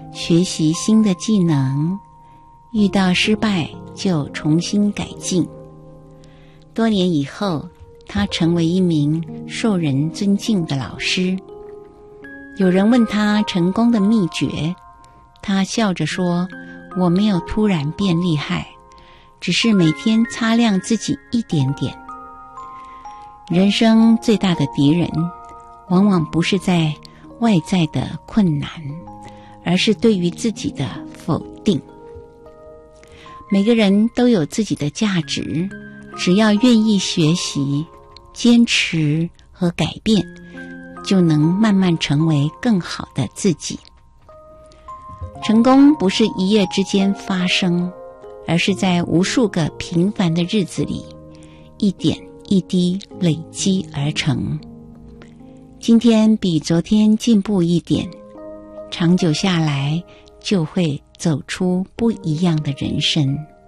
学习新的技能，遇到失败就重新改进。多年以后，他成为一名受人尊敬的老师。有人问他成功的秘诀，他笑着说：我没有突然变厉害，只是每天擦亮自己一点点。人生最大的敌人，往往不是在外在的困难，而是对于自己的否定。每个人都有自己的价值，只要愿意学习、坚持和改变，就能慢慢成为更好的自己。成功不是一夜之间发生，而是在无数个平凡的日子里，一点一滴累积而成。今天比昨天进步一点，长久下来就会走出不一样的人生。